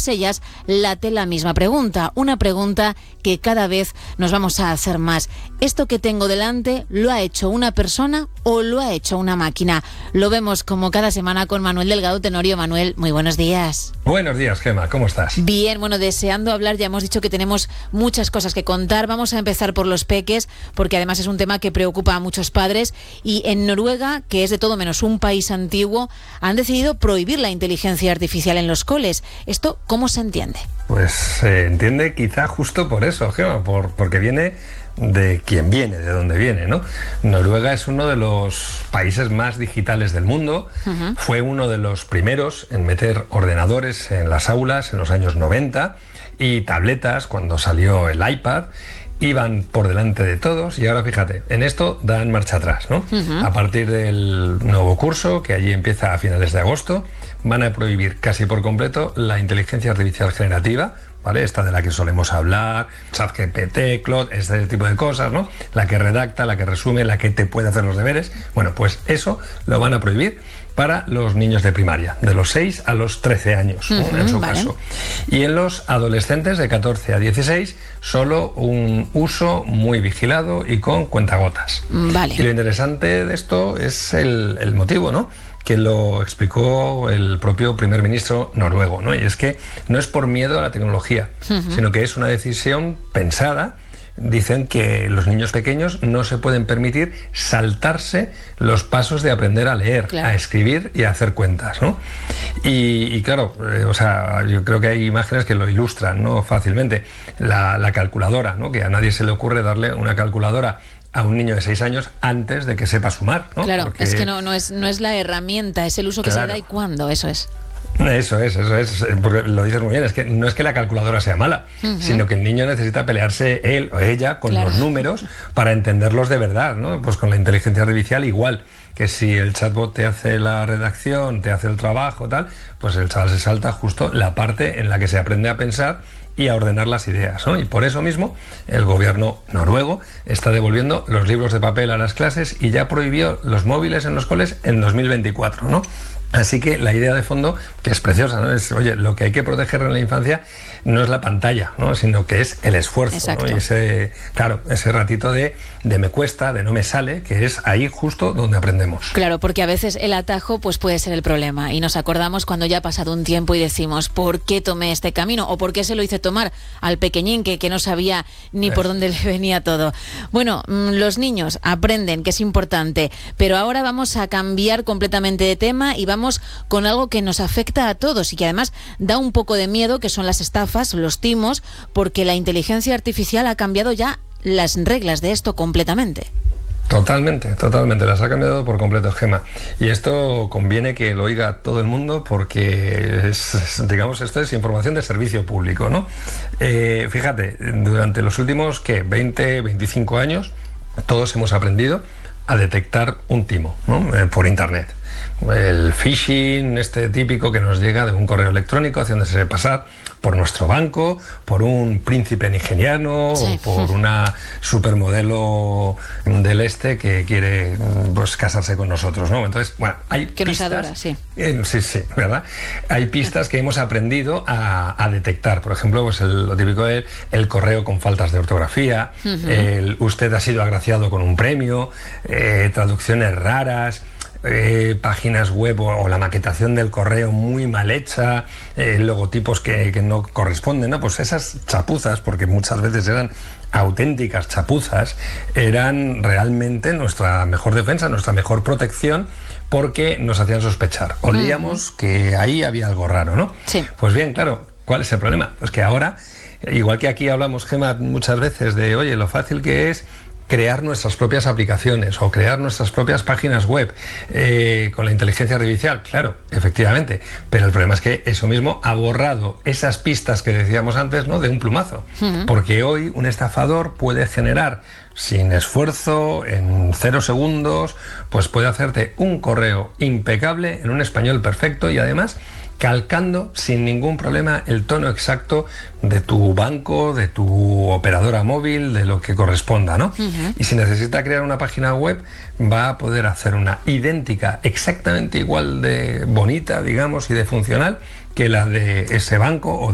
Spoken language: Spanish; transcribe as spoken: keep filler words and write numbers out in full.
todas ellas late la misma pregunta, una pregunta que cada vez nos vamos a hacer más. ¿Esto que tengo delante lo ha hecho una persona o lo ha hecho una máquina? Lo vemos como cada semana con Manuel Delgado Tenorio. Manuel, muy buenos días. Buenos días, Gemma, ¿cómo estás? Bien, bueno, deseando hablar, ya hemos dicho que tenemos muchas cosas que contar. Vamos a empezar por los peques, porque además es un tema que preocupa a muchos padres. Y en Noruega, que es de todo menos un país antiguo, han decidido prohibir la inteligencia artificial en los coles. ¿Esto cómo se entiende? Pues se entiende quizá justo por eso, Gemma, por, porque viene de quien viene, de dónde viene, ¿no? Noruega es uno de los países más digitales del mundo. Uh-huh. Fue uno de los primeros en meter ordenadores en las aulas en los años noventa y tabletas cuando salió el iPad. Iban por delante de todos y ahora fíjate, en esto dan marcha atrás, ¿no? Uh-huh. A partir del nuevo curso, que allí empieza a finales de agosto, van a prohibir casi por completo la inteligencia artificial generativa, ¿vale? Esta de la que solemos hablar, ChatGPT, Claude, este tipo de cosas, ¿no? La que redacta, la que resume, la que te puede hacer los deberes. Bueno, pues eso lo van a prohibir para los niños de primaria, de los seis a los trece años, ¿no? Uh-huh, en su vale. caso. Y en los adolescentes de catorce a dieciséis, solo un uso muy vigilado y con cuentagotas. Vale. Y lo interesante de esto es el, el motivo, ¿no? Que lo explicó el propio primer ministro noruego, ¿no? Y es que no es por miedo a la tecnología, uh-huh. sino que es una decisión pensada. Dicen que los niños pequeños no se pueden permitir saltarse los pasos de aprender a leer, claro. a escribir y a hacer cuentas, ¿no? Y, y claro, eh, o sea, yo creo que hay imágenes que lo ilustran, ¿no? Fácilmente. La, la calculadora, ¿no? Que a nadie se le ocurre darle una calculadora a un niño de seis años antes de que sepa sumar, ¿no? Claro, Porque... es que no, no, es, no es la herramienta, es el uso que claro. se da y cuándo, eso es. Eso es, eso es, porque lo dices muy bien, es que no es que la calculadora sea mala, uh-huh. sino que el niño necesita pelearse él o ella con claro. los números para entenderlos de verdad, ¿no? Pues con la inteligencia artificial igual, que si el chatbot te hace la redacción, te hace el trabajo, tal, pues el chaval se salta justo la parte en la que se aprende a pensar y a ordenar las ideas, ¿no? Y por eso mismo el gobierno noruego está devolviendo los libros de papel a las clases y ya prohibió los móviles en los coles en dos mil veinticuatro, ¿no? Así que la idea de fondo, que es preciosa, ¿no? Es, oye, lo que hay que proteger en la infancia no es la pantalla, ¿no? Sino que es el esfuerzo, ¿no? Y ese, claro, ese ratito de, de me cuesta, de no me sale, que es ahí justo donde aprendemos. Claro, porque a veces el atajo pues puede ser el problema y nos acordamos cuando ya ha pasado un tiempo y decimos ¿por qué tomé este camino? ¿O por qué se lo hice tomar al pequeñín que, que no sabía ni por dónde le venía todo? Bueno, los niños aprenden, que es importante, pero ahora vamos a cambiar completamente de tema y vamos con algo que nos afecta a todos y que además da un poco de miedo, que son las estafas, los timos, porque la inteligencia artificial ha cambiado ya las reglas de esto completamente. Totalmente, totalmente, las ha cambiado por completo, Gemma. Y esto conviene que lo oiga todo el mundo porque, es, digamos, esto es información de servicio público, ¿no? Eh, fíjate, durante los últimos, ¿qué? veinte, veinticinco años, todos hemos aprendido a detectar un timo, ¿no? Eh, por internet. El phishing, este típico que nos llega de un correo electrónico haciéndose pasar por nuestro banco, por un príncipe nigeriano, sí. o por una supermodelo del este que quiere pues casarse con nosotros, ¿no? Entonces, bueno, hay que pistas, nos adora, sí. Eh, sí, sí, ¿verdad? Hay pistas que hemos aprendido a, a detectar. Por ejemplo, pues el, lo típico es el correo con faltas de ortografía, uh-huh. el usted ha sido agraciado con un premio, eh, traducciones raras. Eh, páginas web o, o la maquetación del correo muy mal hecha, eh, logotipos que, que no corresponden, ¿no? Pues esas chapuzas, porque muchas veces eran auténticas chapuzas, eran realmente nuestra mejor defensa, nuestra mejor protección, porque nos hacían sospechar. Olíamos uh-huh. que ahí había algo raro, ¿no? Sí. Pues bien, claro, ¿cuál es el problema? Pues que ahora, igual que aquí hablamos, Gemma, muchas veces de, oye, lo fácil que es crear nuestras propias aplicaciones o crear nuestras propias páginas web eh, con la inteligencia artificial, claro, efectivamente, pero el problema es que eso mismo ha borrado esas pistas que decíamos antes, ¿no? De un plumazo, uh-huh. porque hoy un estafador puede generar sin esfuerzo, en cero segundos, pues puede hacerte un correo impecable en un español perfecto y además calcando sin ningún problema el tono exacto de tu banco, de tu operadora móvil, de lo que corresponda, ¿no? Uh-huh. Y si necesita crear una página web, va a poder hacer una idéntica, exactamente igual de bonita, digamos, y de funcional que la de ese banco o